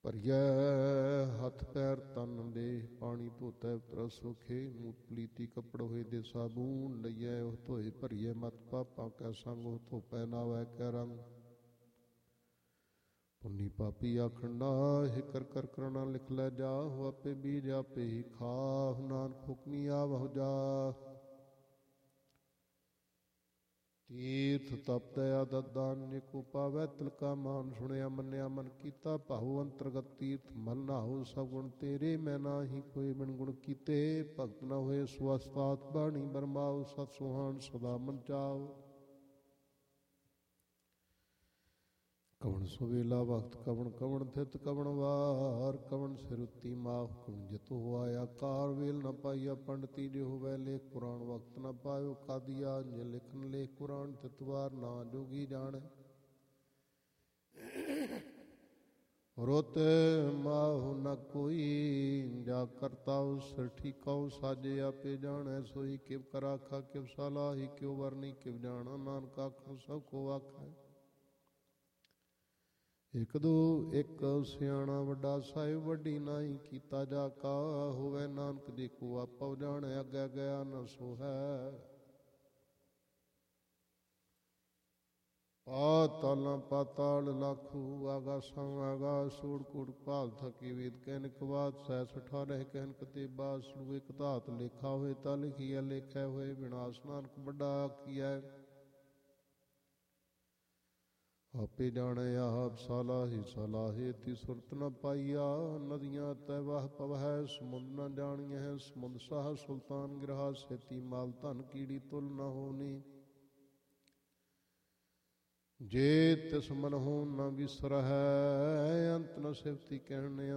ਭਰੀਐ ਹੱਥ ਪੈਰ ਤਨ ਦੇਹ ਪਾਣੀ ਧੋਤੈ ਉਤਰ ਸੁਖੇ ਮੂਤ ਪਲੀਤੀ ਕੱਪੜ ਹੋਏ ਦੇ ਸਾਬੂਨ ਲਈਐ ਉਹ ਧੋਏ ਭਰੀਐ ਮਤ ਪਾਪਾਂ ਕੈ ਸੰਗ ਉਹ ਧੋਪੈ ਨਾਵੈ ਕੈ ਰੰਗ ਪੁੰਨੀ ਪਾਪੀ ਆਖੰਡਾ ਇਹ ਕਰ ਕਰ ਕਰਨਾ ਲਿਖ ਲੈ ਜਾ ਹੋ ਆਪੇ ਬੀਜ ਆਪੇ ਹੀ ਖਾਹ ਨਾਨਕ ਹੁਕਮੀ ਆਵਹੁ ਜਾ ਤੀਰਥ ਤਪ ਦਇਆ ਦਦਾਨਿ ਕੋ ਪਾਵੈ ਤਿਲਕਾ ਮਾਨ ਸੁਣਿਆ ਮੰਨਿਆ ਮਨ ਕੀਤਾ ਭਾਉ ਅੰਤਰਗਤ ਤੀਰਥ ਮਨ ਨਾਹੁ ਸਭ ਗੁਣ ਤੇਰੇ ਮੈਂ ਨਾਹੀ ਕੋਈ ਬਿਨ ਗੁਣ ਕੀਤੇ ਭਗਤ ਨ ਹੋਏ ਸਵਸਤਾਤ ਬਾਣੀ ਬਰਮਾਉ ਸਤ ਸੁਹਾਣ ਸਦਾ ਮਨ ਚਾਉ ਕਵਣ ਸੁਵੇਲਾ ਵਕਤ ਕਵਣ ਕਵਣ ਥਿਤ ਕਵਣ ਵਾਰ ਕਵਣ ਸਿਰੁੱਤੀ ਮਾਹ ਕਵਣ ਜਿਤੁ ਆਇਆ ਕਾਰ ਵੇਲ ਨ ਪਾਈਆ ਪੰਡਤੀ ਜੋ ਹੋਵੈ ਲੇਖ ਪੁਰਾਣ ਵਕਤ ਨ ਪਾਇਓ ਕਾਦੀਆ ਜੇ ਲਿਖਨ ਲੇਖ ਪੁਰਾਣ ਤਿਤਵਾਰ ਨਾ ਜੋਗੀ ਜਾਣੈ ਰੁਤ ਮਾਹੁ ਨ ਕੋਈ ਜਾ ਕਰਤਾਉ ਸਿਰ ਠੀਕਾਉ ਸਾਜੇ ਆਪੇ ਜਾਣੈ ਸੋਈ ਕਿਵ ਕਰ ਆਖਾ ਕਿਵ ਸਲਾਹੀ ਕਿਉ ਵਰਨੀ ਕਿਵ ਜਾਣਾ ਨਾਨਕ ਆਖੋ ਸਭ ਕੋ ਆਖੈ ਇੱਕ ਦੋ ਇੱਕ ਸਿਆਣਾ ਵੱਡਾ ਸਾਹਿਬ ਵੱਡੀ ਨਾਹੀ ਕੀਤਾ ਜਾ ਕਾ ਹੋਵੇ ਨਾਨਕ ਜੀ ਕੋ ਆਪਉ ਜਾਣੈ ਅੱਗੇ ਗਿਆ ਨ ਸੋ ਹੈ ਪਾਤਾਲਾਂ ਪਾਤਾਲ ਲਾਖੂ ਆਗਾਸਾਂ ਆਗਾਸ ਸੂੜ ਕੂੜ ਭਾਲ ਥਕੀ ਵੇਦ ਕਹਿਨਕ ਬਾਤ ਸੈ ਸੁਠਾ ਰਹਿ ਕਹਿਨਕ ਤੇ ਬਾਸ ਨੂੰ ਇੱਕ ਧਾਤ ਲੇਖਾ ਹੋਏ ਤਾਂ ਲਿਖੀਐ ਲੇਖੈ ਹੋਏ ਵਿਨਾਸ਼ ਨਾਨਕ ਵੱਡਾ ਆਖੀਐ ਆਪੇ ਜਾਣੈ ਆਪ ਸਲਾਹੀ ਸਲਾਹੇ ਤੀ ਸੁਰਤ ਨ ਪਾਈਆ ਨਦੀਆਂ ਤੈ ਵਾਹ ਪਵਹਿ ਸਮੁੰਦ ਨ ਜਾਣੀਐ ਸਮੁੰਦ ਸਾਹ ਸੁਲਤਾਨ ਗਿਰਹਾ ਸੇਤੀ ਮਾਲ ਧਨ ਕੀੜੀ ਤੁਲ ਨ ਹੋਣੀ ਜੇ ਤਿਸ ਮਨਹੁ ਨ ਵਿਸਰਹਿ ਅੰਤ ਨ ਸਿਫਤੀ ਕਹਿਣੇ